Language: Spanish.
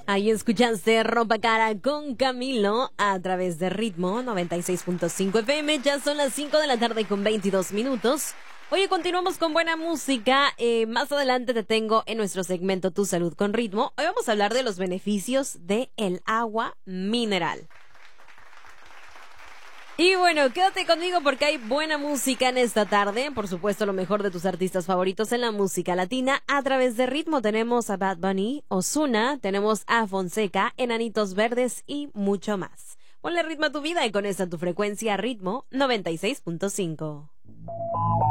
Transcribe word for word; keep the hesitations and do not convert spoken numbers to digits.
Ahí escuchaste Ropa Cara con Camilo a través de Ritmo noventa y seis punto cinco F M. Ya son las cinco de la tarde con veintidós minutos. Oye, continuamos con buena música. Eh, más adelante te tengo en nuestro segmento Tu Salud con Ritmo. Hoy vamos a hablar de los beneficios del agua mineral. Y bueno, quédate conmigo porque hay buena música en esta tarde. Por supuesto, lo mejor de tus artistas favoritos en la música latina. A través de Ritmo tenemos a Bad Bunny, Ozuna, tenemos a Fonseca, Enanitos Verdes y mucho más. Ponle ritmo a tu vida y con esta tu frecuencia Ritmo noventa y seis punto cinco.